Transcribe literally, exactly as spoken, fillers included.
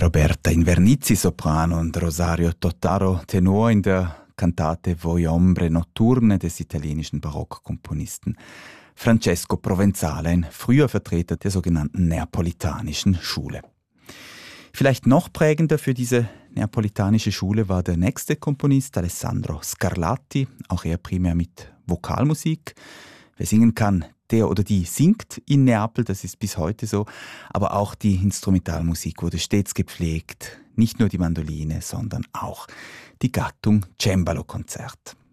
Roberta Invernizzi, Soprano, und Rosario Totaro, Tenor, in der Kantate Voi Ombre Notturne des italienischen Barockkomponisten Francesco Provenzale, ein früher Vertreter der sogenannten neapolitanischen Schule. Vielleicht noch prägender für diese neapolitanische Schule war der nächste Komponist, Alessandro Scarlatti, auch er primär mit Vokalmusik. Wer singen kann, der oder die singt in Neapel, das ist bis heute so, aber auch die Instrumentalmusik wurde stets gepflegt, nicht nur die Mandoline, sondern auch die Gattung Cembalo-Konzert.